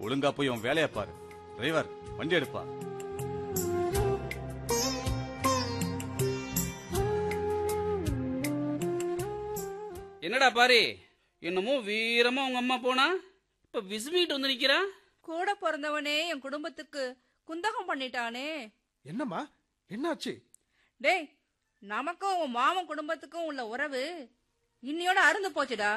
ஒழுங்கா போய் உன் வேலையை பாரு. டிரைவர், வண்டி எடுப்பா. என்னடா பாரு, என்னமோ வீரமா உங்க அம்மா போனா இப்ப விசுமிட்டு வந்து நிக்கிறா. கூட பிறந்தவனே என் குடும்பத்துக்கு குந்தகம் பண்ணிட்டானே. என்னம்மா, என்னாச்சு? டேய், நமக்கும் உன் மாமன் குடும்பத்துக்கும் உள்ள உறவு இன்னையோட அருந்து போச்சுடா.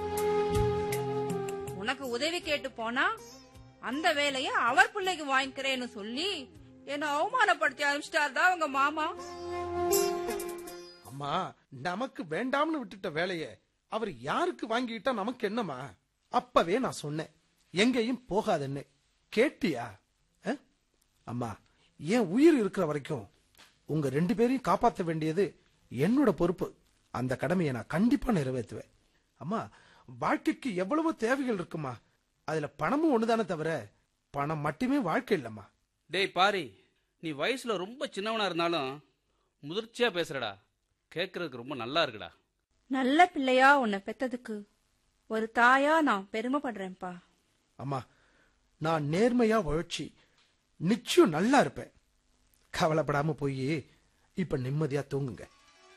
உனக்கு உதவி கேட்டு போனா அந்த வேலைய அவர் பிள்ளைக்கு வாங்கிக்கிறேன்னு சொல்லி என்ன அவமானப்படுத்தி அனுப்பிச்சிட்டாருடா உங்க மாமா. அம்மா, நமக்கு வேண்டாம்னு விட்டுட்ட வேலைய அவர் யாருக்கு வாங்கிட்டா நமக்கு என்னமா? அப்பவே நான் சொன்னேன், எங்கேயும் போகாதுன்னு. கேட்டியா? அம்மா, என் உயிர் இருக்கிற வரைக்கும் உங்க 2 பேரையும் காப்பாற்ற வேண்டியது என்னோட பொறுப்பு. அந்த கடமையை நான் கண்டிப்பா நிறைவேற்றுவேன். அம்மா, வாழ்க்கைக்கு எவ்வளவு தேவைகள் இருக்குமா? அதுல பணமும் ஒண்ணுதானே தவிர பணம் மட்டுமே வாழ்க்கை இல்லம்மா. டேய் பாரி, நீ வயசுல ரொம்ப சின்னவனா இருந்தாலும் முதிர்ச்சியா பேசுறடா. கேட்கறதுக்கு ரொம்ப நல்லா இருக்குடா. நல்ல பிள்ளையா உன்னை பெத்ததுக்கு ஒரு தாயா நான் பெருமைப்படுறேன்ப்பா. அம்மா, நான் நேர்மையா உழைச்சி நிச்சயம் நல்லா இருப்பேன். கவலைப்படாம போய் இப்ப நிம்மதியா தூங்குங்க.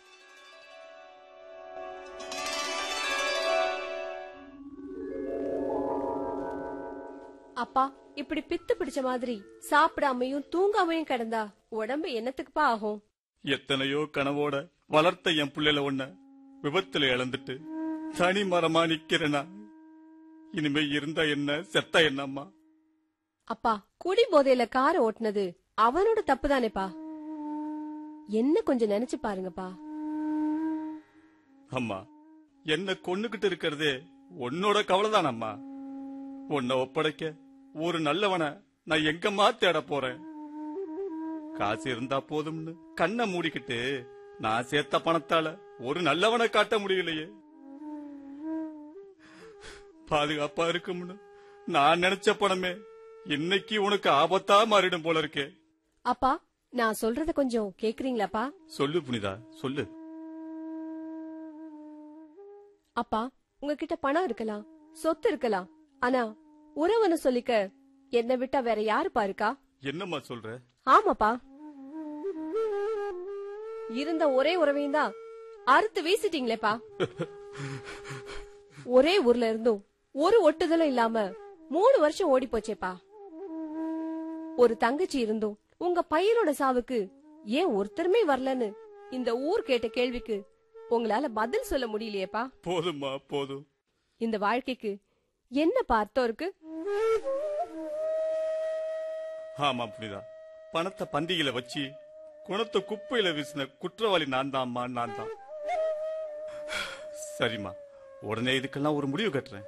அப்பா, இப்படி பித்து பிடிச்ச மாதிரி சாப்பிடாமையும் தூங்காமையும் கிடந்தா உடம்பு என்னத்துக்குப்பா ஆகும்? எத்தனையோ கனவோட வளர்த்த என் பிள்ளைல ஒன்ன விபத்துல இழந்துட்டு தனி மரமா நிக்கிறேனா? இனிமே இருந்தா என்ன, செத்தா என்னம்மா? அப்பா, குடி போதையில காரை ஓட்டுனது அவனோட தப்பு தானேப்பா. என்ன கொஞ்சம் நினைச்சு பாருங்கப்பா. அம்மா, என்ன கொன்னுகிட்டு இருக்கிறதே உன்னோட கவலைதான் அம்மா. உன்னை ஒப்படைக்க ஒரு நல்லவனை நான் எங்கம்மா தேட போறேன்? காசு இருந்தா போதும்னு கண்ணை மூடிக்கிட்டு நான் சேர்த்த பணத்தால ஒரு நல்லவனை காட்ட முடியலையே. பாதுகாப்பா இருக்கும்னு நான் நினைச்ச பணமே இன்னைக்கு உனக்கு ஆபத்தா மாறிடும் போல இருக்கே. அப்பா, நான் சொல்றத கொஞ்சம் கேக்குறீங்களாப்பா? சொல்லு புனிதா, சொல்லு. அப்பா, உங்ககிட்ட பணம் இருக்கலாம், சொத்து இருக்கலாம், ஆனா உறவுன்னு சொல்லிக்க என்னை விட்டா வேற யாருப்பா இருக்கா? என்னம்மா சொல்ற? ஆமாப்பா, இருந்த ஒரே உறவையும் தான் அறுத்து வீசிட்டீங்களேப்பா. ஒரே ஊர்ல இருந்தும் ஒரு ஒட்டுதலும் இல்லாம 3 வருஷம் ஓடி போச்சேப்பா. ஒரு தங்கச்சி இருந்தும் உங்க பையனோட சாவுக்கு ஏன் ஒருத்தருமே வரலன்னு இந்த ஊர் கேட்ட கேள்விக்கு உங்களால பதில் சொல்ல முடியலையேப்பா. போதும்மா, போதும். இந்த வாழ்க்கைக்கு என்ன அர்த்தம் இருக்கு? ஆமா புனிதா, பணத்தை பந்தியில வச்சு குணத்தை குப்பையில வீசின குற்றவாளி நான் தான்மா, நான் தான். சரிம்மா, உடனே இதுக்கெல்லாம் ஒரு முடிவு கட்டுறேன்.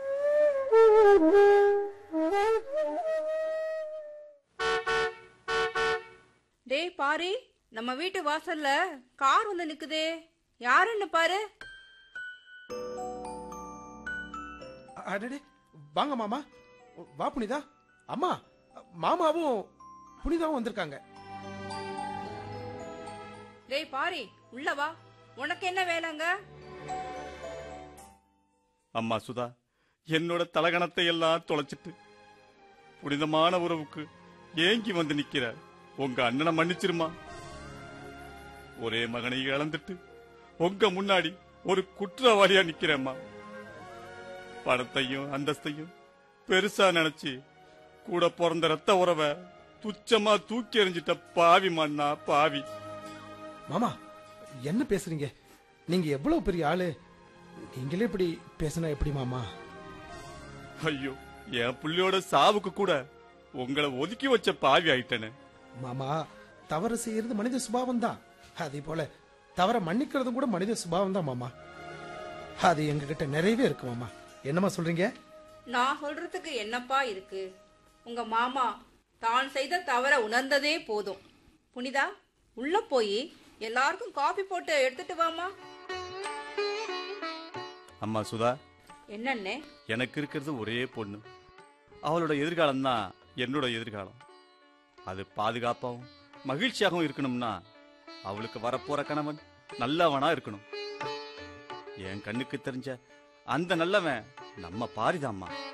டேய் பாரு, நம்ம வீட்டு வாசல்ல கார் வந்து நிக்குதே, யாருன்னு பாரு. அடடே, வாங்க மாமா. வா புனிதா. அம்மா, மாமாவும் புனிதாவும் வந்திருக்காங்க. டேய் பாரு, உள்ள வா. உனக்கு என்ன வேலைங்க? அம்மா சுதா, என்னோட தலகணத்தை எல்லாம் தொலைச்சிட்டு புனிதமான உறவுக்கு ஏங்கி வந்து நிக்கிற உங்க அண்ணனை மன்னிச்சிருமா. ஒரே மகனை இழந்துட்டு உங்க முன்னாடி ஒரு குற்றவாளியா நிக்கிறேம்மா. பணத்தையும் அந்தஸ்தையும் பெருசா நினைச்சு கூட பிறந்த ரத்த உறவை துச்சமா தூக்கி எறிஞ்சிட்ட பாவி மண்ணா, பாவி. மாமா, என்ன பேசுறீங்க? நீங்க எவ்வளவு பெரிய ஆளு, நீங்களே இப்படி பேசினா எப்படி மாமா? ஐயோ, என் புள்ளியோட சாவுக்கு கூட உங்களை ஒதுக்கி வச்ச பாவி ஆயிட்டேன்னு. மாமா, தவறு செய்யறது மனித சுபாவம் தான். அதே போல தவற மன்னிக்கிறதும் கூட மனித சுபாவம் தான் மாமா. அது எங்க கிட்ட நிறையவே இருக்கு மாமா. என்னமா சொல்றீங்க? நான் சொல்றதுக்கு என்னப்பா இருக்கு? உங்க மாமா தான் செய்த தவற உணர்ந்ததே போதும். புனிதா, உள்ள போய் எல்லாருக்கும் காபி போட்டு எடுத்துட்டு வாமா. அம்மா சுதா, என்னன்னே? எனக்கு இருக்கிறது ஒரே பொண்ணு. அவளோட எதிர்காலம் தான் என்னோட எதிர்காலம். அது பாதுகாப்பாகவும் மகிழ்ச்சியாகவும் இருக்கணும்னா அவளுக்கு வரப்போற கணவன் நல்லவனா இருக்கணும். என் கண்ணுக்கு தெரிஞ்ச அந்த நல்லவன் நம்ம பாரிதாம்மா.